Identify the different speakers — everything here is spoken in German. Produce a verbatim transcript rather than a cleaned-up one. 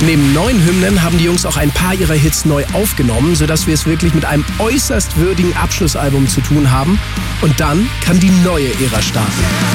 Speaker 1: Neben neuen Hymnen haben die Jungs auch ein paar ihrer Hits neu aufgenommen, sodass wir es wirklich mit einem äußerst würdigen Abschlussalbum zu tun haben. Und dann kann die neue Ära starten.